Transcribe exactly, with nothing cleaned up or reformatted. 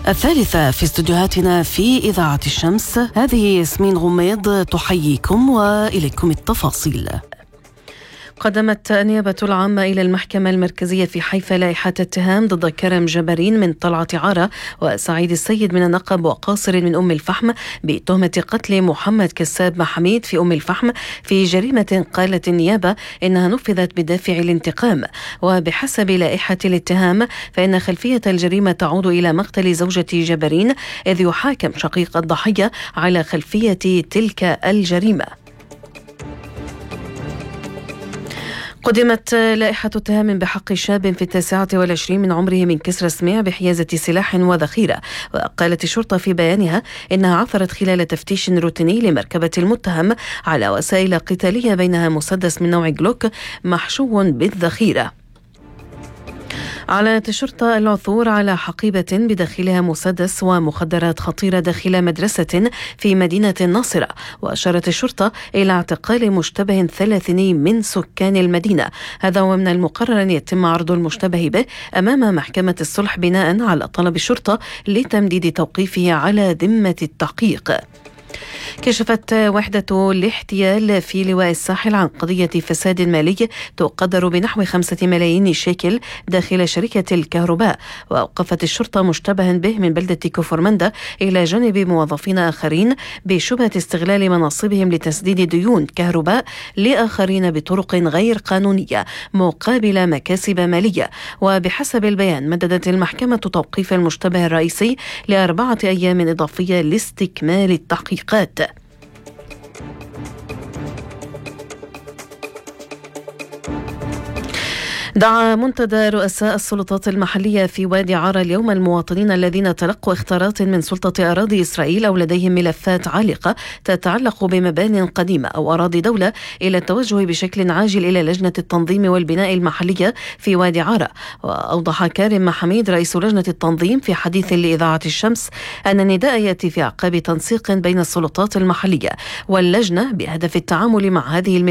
الثالثة في استديوهاتنا في إذاعة الشمس. هذه ياسمين غميض تحييكم وإليكم التفاصيل. قدمت النيابة العامة إلى المحكمة المركزية في حيفا لائحة اتهام ضد كرم جبرين من طلعة عارة وسعيد السيد من النقب وقاصر من أم الفحم بتهمة قتل محمد كساب محميد في أم الفحم في جريمة قالت النيابة إنها نفذت بدافع الانتقام. وبحسب لائحة الاتهام فإن خلفية الجريمة تعود إلى مقتل زوجة جبرين، إذ يحاكم شقيق الضحية على خلفية تلك الجريمة. قدمت لائحة اتهام بحق شاب في التاسعة والعشرين من عمره من كسر سميع بحيازة سلاح وذخيرة. وقالت الشرطة في بيانها إنها عثرت خلال تفتيش روتيني لمركبة المتهم على وسائل قتالية بينها مسدس من نوع جلوك محشو بالذخيرة. أعلنت الشرطة العثور على حقيبة بداخلها مسدس ومخدرات خطيرة داخل مدرسة في مدينة الناصرة. وأشارت الشرطة إلى اعتقال مشتبه ثلاثيني من سكان المدينة. هذا ومن المقرر أن يتم عرض المشتبه به أمام محكمة الصلح بناء على طلب الشرطة لتمديد توقيفه على ذمة التحقيق. كشفت وحدة الاحتيال في لواء الساحل عن قضية فساد مالي تقدر بنحو خمسة ملايين شيكل داخل شركة الكهرباء. وأوقفت الشرطة مشتبها به من بلدة كفرمندة إلى جانب موظفين آخرين بشبهة استغلال مناصبهم لتسديد ديون كهرباء لآخرين بطرق غير قانونية مقابل مكاسب مالية. وبحسب البيان مددت المحكمة توقيف المشتبه الرئيسي لأربعة أيام إضافية لاستكمال التحقيقات. دعا منتدى رؤساء السلطات المحلية في وادي عارة اليوم المواطنين الذين تلقوا اختارات من سلطة أراضي إسرائيل أو لديهم ملفات عالقة تتعلق بمبان قديمة أو أراضي دولة إلى التوجه بشكل عاجل إلى لجنة التنظيم والبناء المحلية في وادي عارة. وأوضح كارم محميد رئيس لجنة التنظيم في حديث لإذاعة الشمس أن النداء يأتي في أعقاب تنسيق بين السلطات المحلية واللجنة بهدف التعامل مع هذه الملفات